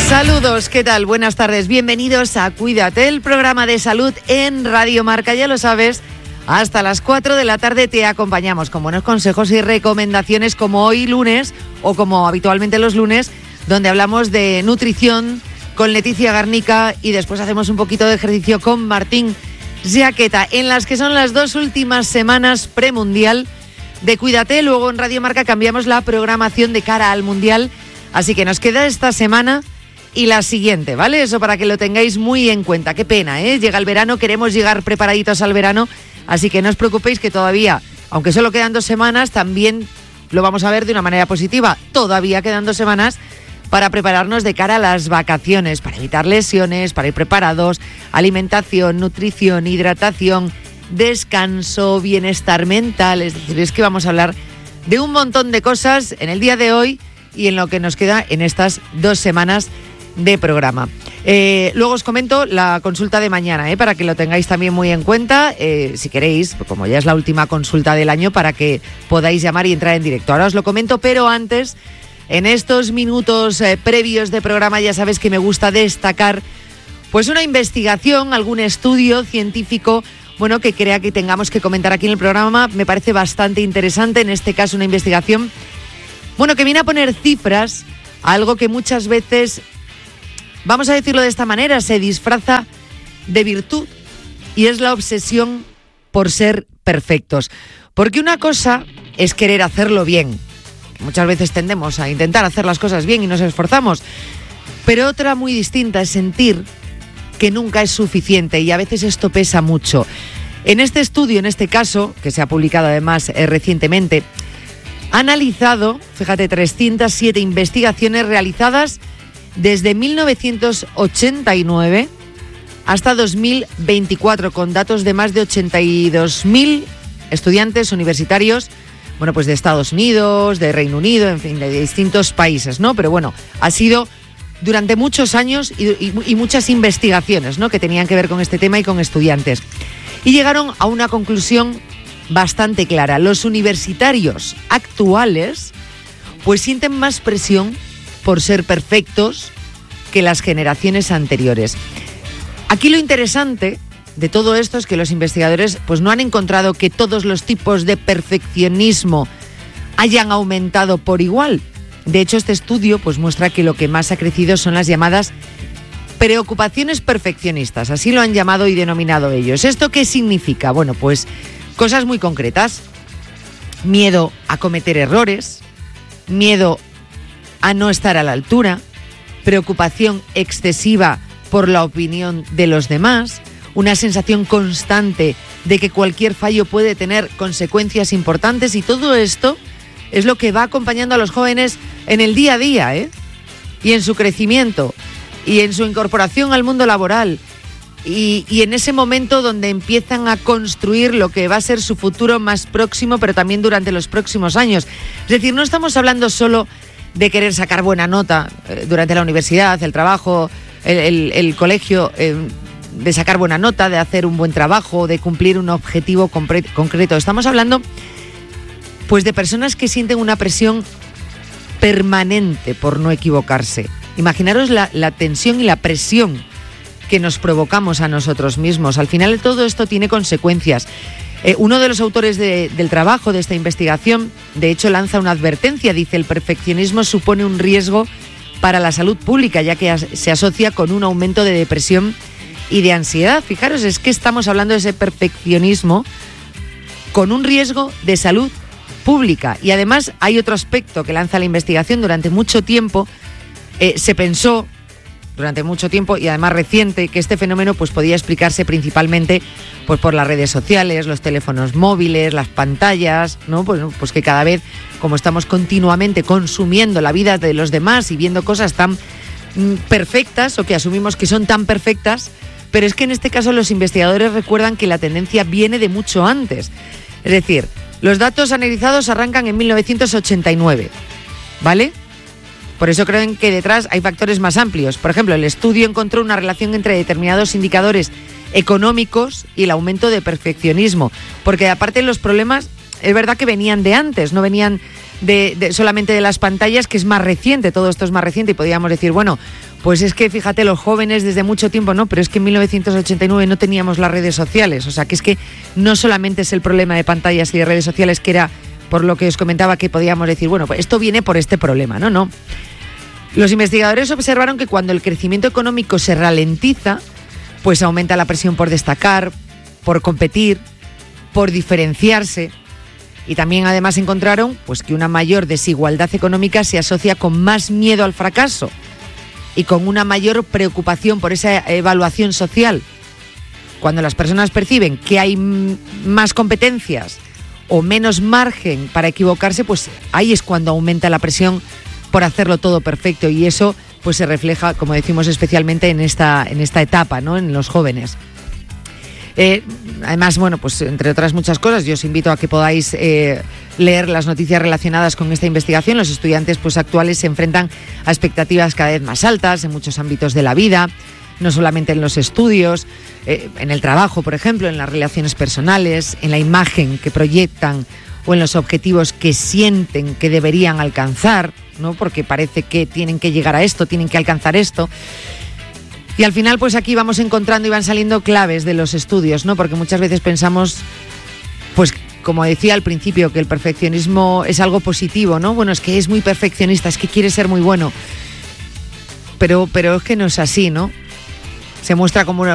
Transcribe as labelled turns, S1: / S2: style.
S1: Saludos, ¿qué tal? Buenas tardes, bienvenidos a Cuídate, el programa de salud en Radio Marca, ya lo sabes, hasta las 4 de la tarde te acompañamos con buenos consejos y recomendaciones como hoy lunes o como habitualmente los lunes, donde hablamos de nutrición con Leticia Garnica y después hacemos un poquito de ejercicio con Martín Jaqueta, en las que son las dos últimas semanas premundial de Cuídate. Luego en Radio Marca cambiamos la programación de cara al Mundial, así que nos queda esta semana y la siguiente, ¿vale? Eso para que lo tengáis muy en cuenta. Qué pena, ¿eh? Llega el verano, queremos llegar preparaditos al verano, así que no os preocupéis que todavía, aunque solo quedan 2 semanas, también lo vamos a ver de una manera positiva. Todavía quedan 2 semanas para prepararnos de cara a las vacaciones, para evitar lesiones, para ir preparados, alimentación, nutrición, hidratación, descanso, bienestar mental. Es decir, es que vamos a hablar de un montón de cosas en el día de hoy y en lo que nos queda en estas 2 semanas de programa. Luego os comento la consulta de mañana, para que lo tengáis también muy en cuenta, si queréis, como ya es la última consulta del año, para que podáis llamar y entrar en directo. Ahora os lo comento, pero antes, en estos minutos previos de programa, ya sabes que me gusta destacar pues una investigación, algún estudio científico, bueno, que crea que tengamos que comentar aquí en el programa. Me parece bastante interesante, en este caso una investigación, bueno, que viene a poner cifras a algo que muchas veces, vamos a decirlo de esta manera, se disfraza de virtud, y es la obsesión por ser perfectos. Porque una cosa es querer hacerlo bien. Muchas veces tendemos a intentar hacer las cosas bien y nos esforzamos. Pero otra muy distinta es sentir que nunca es suficiente, y a veces esto pesa mucho. En este estudio, en este caso, que se ha publicado además recientemente, ha analizado, fíjate, 307 investigaciones realizadas desde 1989 hasta 2024, con datos de más de 82.000 estudiantes universitarios, bueno, pues de Estados Unidos, de Reino Unido, en fin, de distintos países, ¿no? Pero bueno, ha sido durante muchos años y muchas investigaciones, ¿no?, que tenían que ver con este tema y con estudiantes. Y llegaron a una conclusión bastante clara. Los universitarios actuales pues sienten más presión por ser perfectos que las generaciones anteriores. Aquí lo interesante de todo esto es que los investigadores pues no han encontrado que todos los tipos de perfeccionismo hayan aumentado por igual. De hecho, este estudio pues muestra que lo que más ha crecido son las llamadas preocupaciones perfeccionistas, así lo han llamado y denominado ellos. ¿Esto qué significa? Bueno, pues cosas muy concretas: miedo a cometer errores, miedo a no estar a la altura, preocupación excesiva por la opinión de los demás, una sensación constante de que cualquier fallo puede tener consecuencias importantes, y todo esto es lo que va acompañando a los jóvenes en el día a día, y en su crecimiento y en su incorporación al mundo laboral. Y en ese momento donde empiezan a construir lo que va a ser su futuro más próximo, pero también durante los próximos años. Es decir, no estamos hablando solo de querer sacar buena nota durante la universidad, el trabajo, el colegio, de sacar buena nota, de hacer un buen trabajo, de cumplir un objetivo concreto. Estamos hablando pues de personas que sienten una presión permanente por no equivocarse. Imaginaros la tensión y la presión que nos provocamos a nosotros mismos. Al final todo esto tiene consecuencias. Uno de los autores del trabajo, de esta investigación, de hecho lanza una advertencia. Dice: el perfeccionismo supone un riesgo para la salud pública, ya que se asocia con un aumento de depresión y de ansiedad. Fijaros, es que estamos hablando de ese perfeccionismo con un riesgo de salud pública. Y además hay otro aspecto que lanza la investigación. Durante mucho tiempo se pensó, durante mucho tiempo y además reciente, que este fenómeno pues podía explicarse principalmente pues por las redes sociales, los teléfonos móviles, las pantallas, ¿no? Pues que cada vez, como estamos continuamente consumiendo la vida de los demás y viendo cosas tan perfectas, o que asumimos que son tan perfectas, pero es que en este caso los investigadores recuerdan que la tendencia viene de mucho antes. Es decir, los datos analizados arrancan en 1989, ¿vale? Por eso creen que detrás hay factores más amplios. Por ejemplo, el estudio encontró una relación entre determinados indicadores económicos y el aumento de perfeccionismo. Porque aparte los problemas, es verdad que venían de antes, no venían de solamente de las pantallas, que es más reciente, todo esto es más reciente, y podríamos decir, bueno, Pues es que, fíjate, los jóvenes desde mucho tiempo, ¿no? Pero es que en 1989 no teníamos las redes sociales. O sea, que es que no solamente es el problema de pantallas y de redes sociales, que era por lo que os comentaba que podíamos decir, bueno, pues esto viene por este problema, ¿no? No. Los investigadores observaron que cuando el crecimiento económico se ralentiza, pues aumenta la presión por destacar, por competir, por diferenciarse. Y también además encontraron pues, que una mayor desigualdad económica se asocia con más miedo al fracaso y con una mayor preocupación por esa evaluación social. Cuando las personas perciben que hay más competencias o menos margen para equivocarse, pues ahí es cuando aumenta la presión por hacerlo todo perfecto, y eso pues se refleja, como decimos, especialmente en esta etapa, ¿no? En los jóvenes. Además, bueno, pues entre otras muchas cosas, yo os invito a que podáis leer las noticias relacionadas con esta investigación. Los estudiantes pues actuales se enfrentan a expectativas cada vez más altas en muchos ámbitos de la vida, no solamente en los estudios, en el trabajo, por ejemplo, en las relaciones personales, en la imagen que proyectan o en los objetivos que sienten que deberían alcanzar, ¿no? Porque parece que tienen que llegar a esto, tienen que alcanzar esto. Y al final, pues aquí vamos encontrando y van saliendo claves de los estudios, ¿no? Porque muchas veces pensamos, pues como decía al principio, que el perfeccionismo es algo positivo, ¿no? Bueno, es que es muy perfeccionista, es que quiere ser muy bueno. Pero es que no es así, ¿no? Se muestra como